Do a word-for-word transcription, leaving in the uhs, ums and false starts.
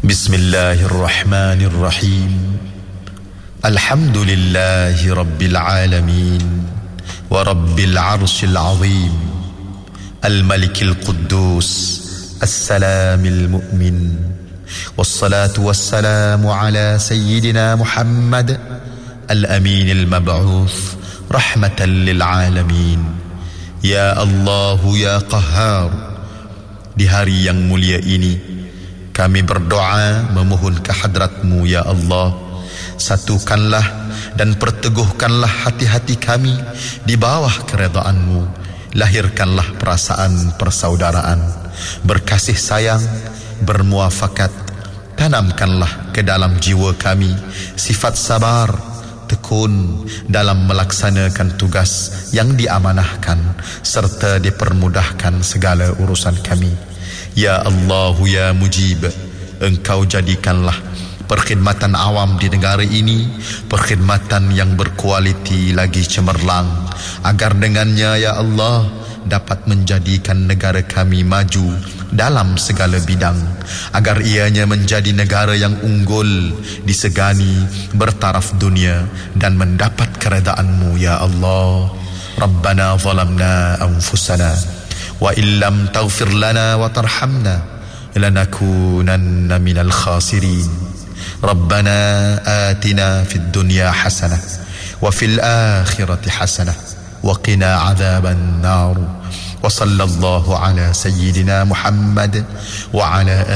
Bismillahirrahmanirrahim. Alhamdulillahi Rabbil Alamin wa Rabbil Arshil Azim. Al-Malikil Quddus As-Salamil Mu'min. Wassalatu wassalamu ala Sayyidina Muhammad Al-Aminil Mab'uth rahmatan lil alamin. Ya Allah, ya Qahhar, di hari yang mulia ini kami berdoa memohon kehadrat-Mu ya Allah. Satukanlah dan perteguhkanlah hati-hati kami di bawah keredaan-Mu. Lahirkanlah perasaan persaudaraan, berkasih sayang, bermuafakat. Tanamkanlah ke dalam jiwa kami sifat sabar, tekun dalam melaksanakan tugas yang diamanahkan serta dipermudahkan segala urusan kami. Ya Allah, ya Mujib, Engkau jadikanlah perkhidmatan awam di negara ini perkhidmatan yang berkualiti lagi cemerlang, agar dengannya ya Allah dapat menjadikan negara kami maju dalam segala bidang, agar ianya menjadi negara yang unggul disegani bertaraf dunia dan mendapat keredaan-Mu ya Allah. Rabbana zalamna anfusana wa illam taghfir lana wa tarhamna lanakunanna minal khasirin. Rabbana atina fid dunya hasanah wa fil akhirati hasanah wa qina adzaban nar. Wa sallallahu ala sayyidina Muhammad wa ala